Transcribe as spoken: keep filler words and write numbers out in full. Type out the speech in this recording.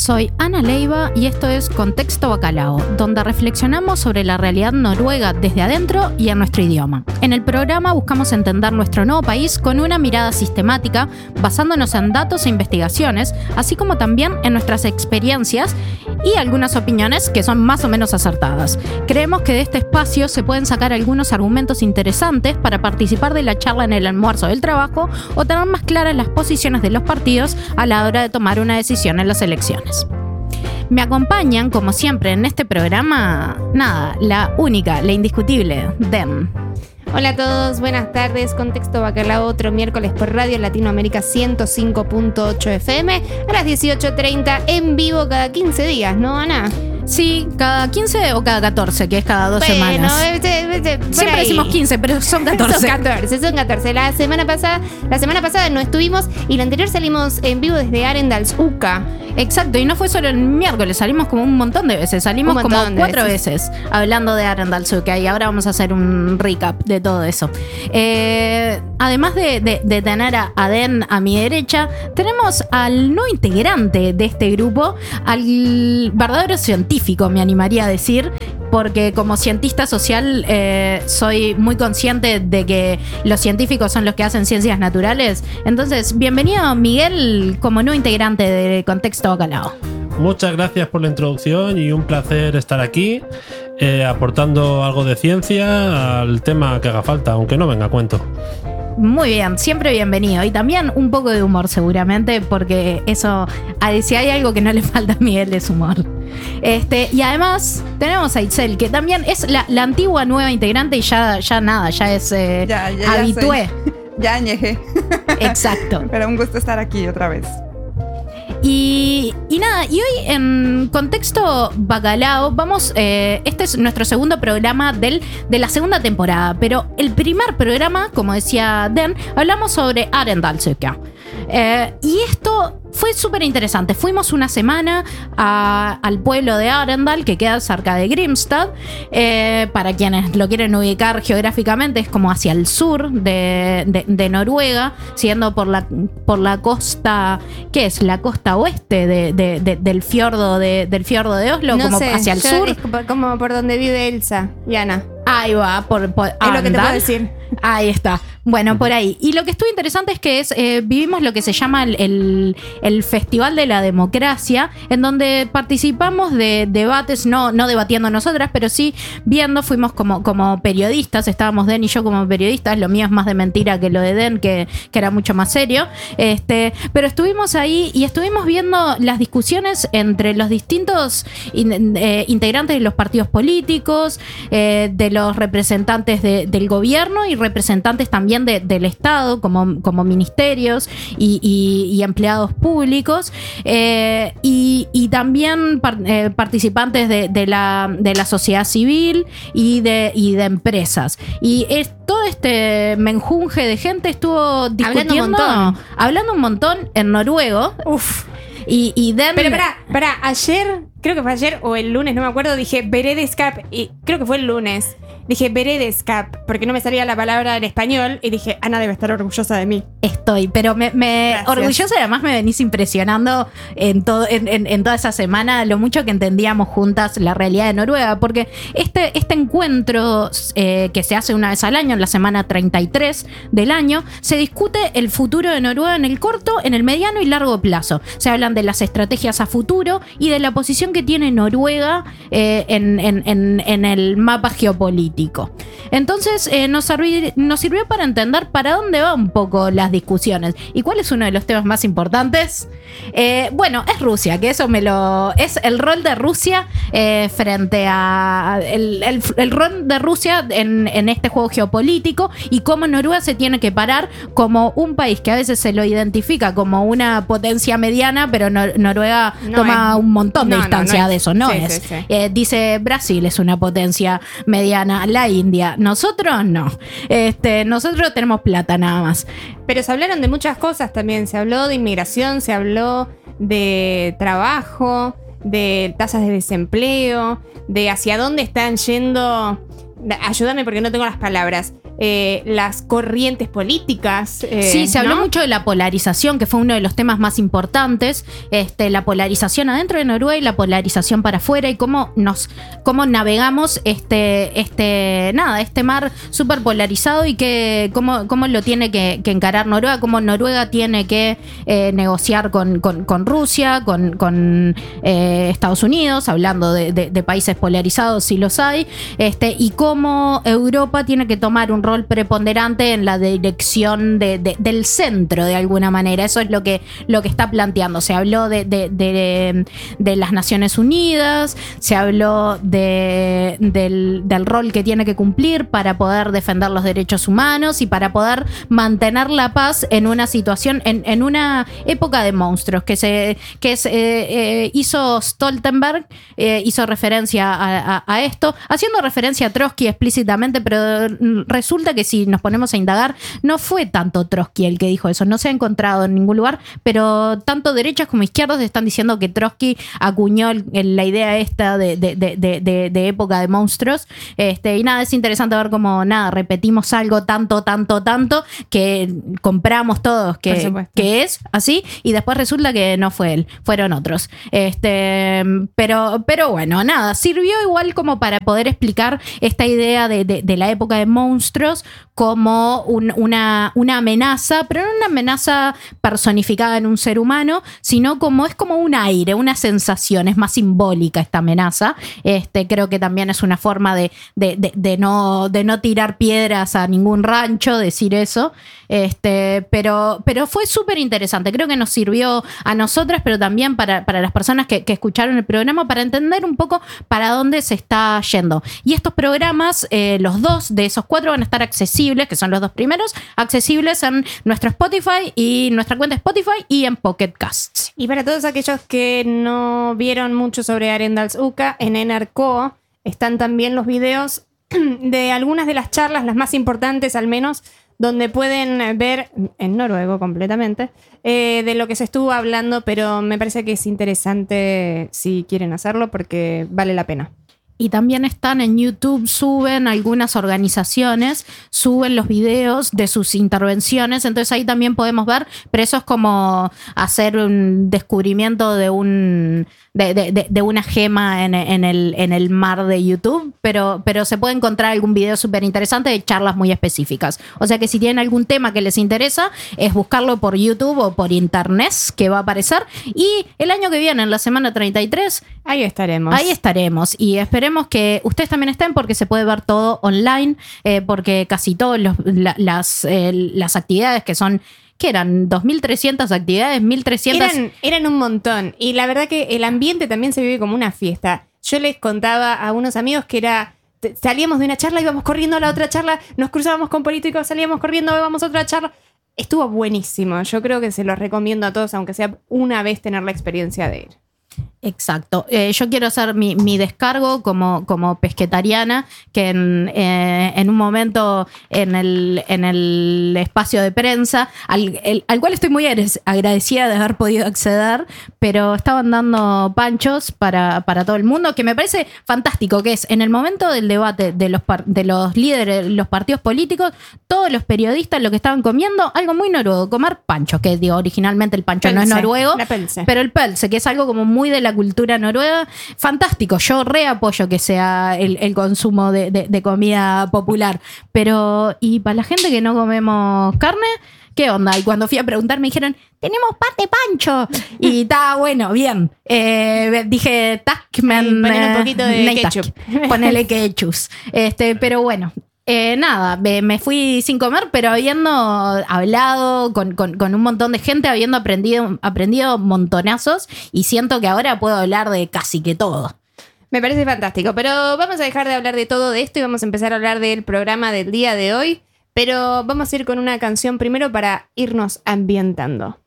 Soy Ana Leiva y esto es Contexto Bacalao, donde reflexionamos sobre la realidad noruega desde adentro y en nuestro idioma. En el programa buscamos entender nuestro nuevo país con una mirada sistemática, basándonos en datos e investigaciones, así como también en nuestras experiencias y algunas opiniones que son más o menos acertadas. Creemos que de este espacio se pueden sacar algunos argumentos interesantes para participar de la charla en el almuerzo del trabajo o tener más claras las posiciones de los partidos a la hora de tomar una decisión en las elecciones. Me acompañan, como siempre, en este programa, nada, la única, la indiscutible, Den. Hola a todos, buenas tardes. Contexto Bacalao, otro miércoles por Radio Latinoamérica ciento cinco punto ocho F M a las dieciocho treinta en vivo cada quince días, ¿no, Ana? Sí, cada quince o cada catorce, que es cada dos bueno, semanas. Vete, vete, Siempre ahí. decimos quince, pero son catorce. Son catorce, son catorce. La semana pasada, la semana pasada no estuvimos y la anterior salimos en vivo desde Arendalsuka. Exacto, y no fue solo el miércoles, salimos como un montón de veces, salimos como cuatro veces. veces hablando de Arendalsuka y ahora vamos a hacer un recap de todo eso. Eh, además de, de, de tener a Aden a mi derecha, tenemos al no integrante de este grupo, al verdadero científico, me animaría a decir, porque como cientista social eh, soy muy consciente de que los científicos son los que hacen ciencias naturales. Entonces, bienvenido Miguel como no integrante de Contexto Bacalao. Muchas gracias por la introducción y un placer estar aquí eh, aportando algo de ciencia al tema que haga falta, aunque no venga a cuento. Muy bien, siempre bienvenido. Y también un poco de humor seguramente, porque eso, si hay algo que no le falta a Miguel es humor. Este, y además tenemos a Itzel, que también es la, la antigua nueva integrante y ya, ya nada, ya es eh, ya, ya, habitué. Ya añejé. Exacto. Pero un gusto estar aquí otra vez. Y, y nada, y hoy en Contexto Bacalao vamos, eh, este es nuestro segundo programa del, de la segunda temporada, pero el primer programa, como decía Den, hablamos sobre Arendalsuka. Eh, y esto fue súper interesante. Fuimos una semana a, al pueblo de Arendal, que queda cerca de Grimstad. Eh, para quienes lo quieren ubicar geográficamente, es como hacia el sur de, de, de Noruega, siguiendo por la, por la costa, ¿qué es? La costa oeste de, de, de, del, fiordo de, del fiordo de Oslo, no como sé, hacia el sur. Es como por donde vive Elsa y Ana. Ahí va, por, por es Arendal. Lo que te puedo decir. Ahí está. Bueno, por ahí. Y lo que estuvo interesante es que es, eh, vivimos lo que se llama el, el, el Festival de la Democracia, en donde participamos de debates, no, no debatiendo nosotras, pero sí viendo, fuimos como, como periodistas, estábamos Den y yo como periodistas, lo mío es más de mentira que lo de Den, que, que era mucho más serio, este, pero estuvimos ahí y estuvimos viendo las discusiones entre los distintos in, eh, integrantes de los partidos políticos, eh, de los representantes de, del gobierno y representantes también De, del Estado, como, como ministerios y, y, y empleados públicos, eh, y, y también par, eh, participantes de, de, la, de la sociedad civil y de, y de empresas. Y es, todo este menjunje de gente estuvo discutiendo, hablando un montón, hablando un montón en noruego. Uf. Y, y Den... Pero pará, pará, ayer, creo que fue ayer o el lunes, no me acuerdo, dije Beredeskap, y creo que fue el lunes. Dije Beredeskap, porque no me salía la palabra en español, y dije, Ana debe estar orgullosa de mí. Estoy, pero me, me orgullosa, además me venís impresionando en, todo, en, en, en toda esa semana lo mucho que entendíamos juntas la realidad de Noruega, porque este, este encuentro eh, que se hace una vez al año, en la semana treinta y tres del año, se discute el futuro de Noruega en el corto, en el mediano y largo plazo. Se hablan de las estrategias a futuro y de la posición que tiene Noruega eh, en, en, en, en el mapa geopolítico. Entonces eh, nos, serví, nos sirvió para entender para dónde van un poco las discusiones. ¿Y cuál es uno de los temas más importantes? Eh, bueno, es Rusia, que eso me lo... Es el rol de Rusia eh, frente a... El, el, el rol de Rusia en, en este juego geopolítico y cómo Noruega se tiene que parar como un país que a veces se lo identifica como una potencia mediana, pero Nor- Noruega no toma es, un montón de no, distancia no, no de eso. No sí, es. Sí, sí. Eh, dice Brasil es una potencia mediana, la India. Nosotros no. Este, nosotros tenemos plata nada más. Pero se hablaron de muchas cosas también. Se habló de inmigración, se habló de trabajo, de tasas de desempleo, de hacia dónde están yendo. Ayúdame porque no tengo las palabras. eh, las corrientes políticas. Eh, sí, se habló ¿no? mucho de la polarización, que fue uno de los temas más importantes. Este, la polarización adentro de Noruega y la polarización para afuera, y cómo nos, cómo navegamos este, este, nada, este mar súper polarizado, y que cómo, cómo lo tiene que, que encarar Noruega, cómo Noruega tiene que eh, negociar con, con, con Rusia, con, con eh, Estados Unidos, hablando de, de, de países polarizados, si los hay, este, y cómo Europa tiene que tomar un rol preponderante en la dirección de, de, del centro, de alguna manera. Eso es lo que, lo que está planteando. Se habló de, de, de, de las Naciones Unidas, se habló de, del, del rol que tiene que cumplir para poder defender los derechos humanos y para poder mantener la paz en una situación, en, en una época de monstruos, que se que se, eh, eh, hizo Stoltenberg, eh, hizo referencia a, a, a esto, haciendo referencia a Trotsky explícitamente, pero resulta que si nos ponemos a indagar, no fue tanto Trotsky el que dijo eso, no se ha encontrado en ningún lugar, pero tanto derechas como izquierdas están diciendo que Trotsky acuñó el, el, la idea esta de, de, de, de, de, de época de monstruos. Este, y nada, es interesante ver cómo, nada, repetimos algo tanto, tanto, tanto, que compramos todos que, que es así, y después resulta que no fue él, fueron otros. Este, pero, pero bueno, nada, sirvió igual como para poder explicar esta idea de, de, de la época de monstruos como un, una, una amenaza, pero no una amenaza personificada en un ser humano, sino como es como un aire, una sensación, es más simbólica esta amenaza. Este, creo que también es una forma de, de, de, de, no, de no tirar piedras a ningún rancho, decir eso. Este, pero, pero fue súper interesante. Creo que nos sirvió a nosotras, pero también para, para las personas que, que escucharon el programa, para entender un poco para dónde se está yendo. Y estos programas, eh, los dos de esos cuatro, van a estar accesibles, que son los dos primeros, accesibles en nuestro Spotify y nuestra cuenta Spotify y en Pocket Casts. Y para todos aquellos que no vieron mucho sobre Arendalsuka, en N R K O están también los videos de algunas de las charlas, las más importantes al menos, donde pueden ver, en noruego completamente, eh, de lo que se estuvo hablando, pero me parece que es interesante si quieren hacerlo porque vale la pena. Y también están en YouTube, suben algunas organizaciones, suben los videos de sus intervenciones, entonces ahí también podemos ver, pero eso es como hacer un descubrimiento de un de, de, de, de una gema en, en, el, en el mar de YouTube, pero, pero se puede encontrar algún video súper interesante de charlas muy específicas. O sea que si tienen algún tema que les interesa, es buscarlo por YouTube o por internet, que va a aparecer, y el año que viene, en la semana treinta y tres, ahí estaremos. Ahí estaremos, y esperemos que ustedes también estén, porque se puede ver todo online, eh, porque casi todas la, las, eh, las actividades que son, ¿qué eran? ¿dos mil trescientas actividades? ¿mil trescientas? Eran, eran un montón, y la verdad que el ambiente también se vive como una fiesta. Yo les contaba a unos amigos que era, salíamos de una charla, íbamos corriendo a la otra charla, nos cruzábamos con políticos, salíamos corriendo, íbamos a otra charla. Estuvo buenísimo, yo creo que se los recomiendo a todos, aunque sea una vez tener la experiencia de ir. Exacto. Eh, yo quiero hacer mi, mi descargo como, como pesquetariana, que en, eh, en un momento en el, en el espacio de prensa, al, el, al cual estoy muy agradecida de haber podido acceder, pero estaban dando panchos para, para todo el mundo, que me parece fantástico, que es en el momento del debate de los, par, de los líderes, los partidos políticos, todos los periodistas lo que estaban comiendo, algo muy noruego, comer panchos, que digo, originalmente el pancho Pelse, no es noruego, pero el pelse, que es algo como muy de la cultura noruega, fantástico. Yo re apoyo que sea el, el consumo de, de, de comida popular, pero ¿y para la gente que no comemos carne? ¿Qué onda? Y cuando fui a preguntar me dijeron, tenemos parte pancho. Y está bueno, bien. Eh, dije, Tackman. Ponele un poquito de eh, ketchup. Ponele ketchup. Este, pero bueno. Eh, nada, me, me fui sin comer, pero habiendo hablado con, con, con un montón de gente, habiendo aprendido, aprendido montonazos, y siento que ahora puedo hablar de casi que todo. Me parece fantástico, pero vamos a dejar de hablar de todo de esto y vamos a empezar a hablar del programa del día de hoy, pero vamos a ir con una canción primero para irnos ambientando.